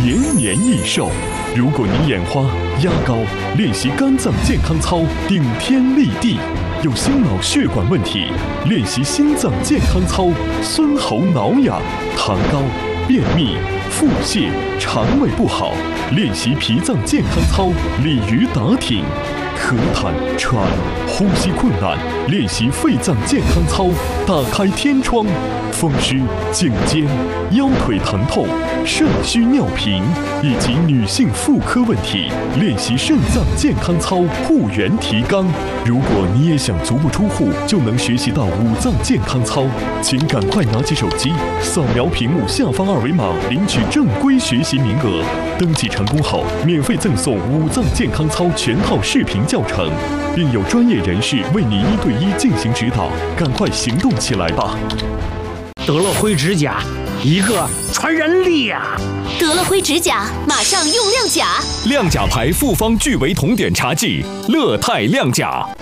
延年益寿。如果你眼花、压高，练习肝脏健康操，顶天立地；有心脑血管问题，练习心脏健康操，孙喉挠痒；糖高、便秘、腹泻、肠胃不好，练习脾脏健康操，鲤鱼打挺；咳痰、喘、呼吸困难，练习肺脏健康操，打开天窗；风湿、颈肩、腰腿疼痛、肾虚尿频以及女性妇科问题，练习肾脏健康操，护元提肛。如果你也想足不出户就能学习到五脏健康操，请赶快拿起手机，扫描屏幕下方2维码，领取正规学习名额。登记成功后，免费赠送五脏健康操全套视频教程，并有专业人士为你1对1进行指导。赶快行动起来吧！ 德乐辉指甲，一个传染力呀！ 德乐辉指甲，马上用亮甲。 亮甲牌复方聚维酮碘茶剂，乐泰亮甲。